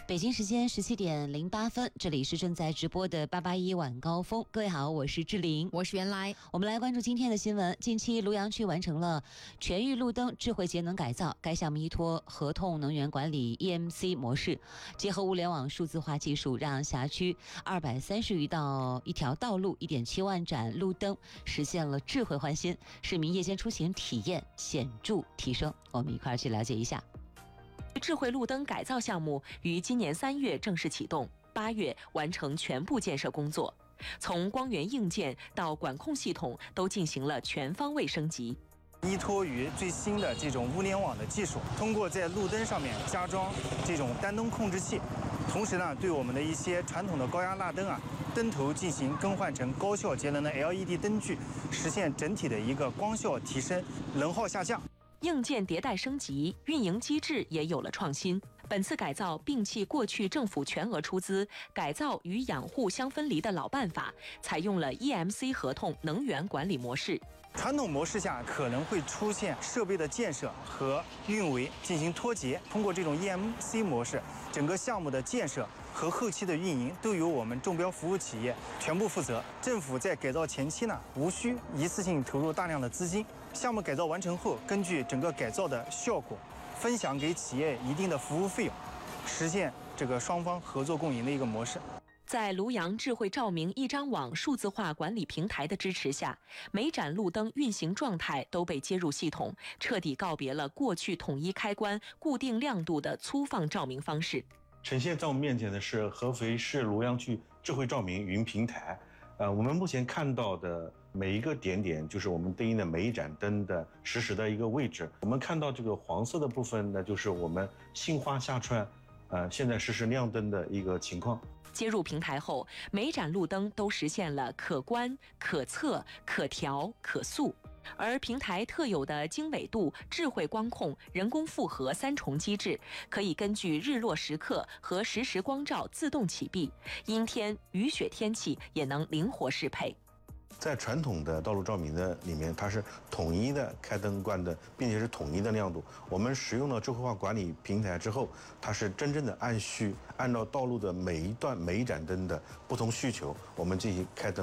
北京时间17:08，这里是正在直播的881晚高峰。各位好，我是志玲， 我是袁来。 我们来关注今天的新闻。近期庐阳区完成了全域路灯智慧节能改造，该项目依托合同能源管理 EMC 模式，结合物联网数字化技术，让辖区230余道一条道路、1.7万盏路灯实现了智慧换新，市民夜间出行体验显著提升。我们一块儿去了解一下。 智慧路灯改造项目于今年3月正式启动，8月完成全部建设工作，从光源硬件到管控系统都进行了全方位升级。 依托于最新的这种物联网的技术，通过在路灯上面加装这种单灯控制器，同时呢，对我们的一些传统的高压蜡灯灯头进行更换成高效节能的 LED 灯具，实现整体的一个光效提升，能耗下降。 硬件迭代升级，运营机制也有了创新。本次改造摒弃过去政府全额出资改造与养护相分离的老办法，采用了 EMC 合同能源管理模式。 传统模式下可能会出现设备的建设和运维进行脱节，通过这种 EMC 模式，整个项目的建设和后期的运营都由我们中标服务企业全部负责。政府在改造前期呢，无需一次性投入大量的资金，项目改造完成后，根据整个改造的效果，分享给企业一定的服务费用，实现这个双方合作共赢的一个模式。 在庐阳智慧照明一张网数字化管理平台的支持下，每盏路灯运行状态都被接入系统，彻底告别了过去统一开关、固定亮度的粗放照明方式。 呈现在我们面前的是合肥市庐阳区智慧照明云平台。我们目前看到的每一个点点，就是我们对应的每一盏灯的实时的一个位置。我们看到这个黄色的部分呢，就是我们杏花下川，现在实时亮灯的一个情况。 接入平台后，每盏路灯都实现了可观、可测、可调、可塑。而平台特有的经纬度、智慧光控、人工复合3重机制，可以根据日落时刻和实时光照自动启闭，阴天、雨雪天气也能灵活适配。 在传统的道路照明的里面，它是统一的开灯关灯，并且是统一的亮度。我们使用了智慧化管理平台之后，它是真正的按照道路的每一盏灯的不同需求，我们进行开灯。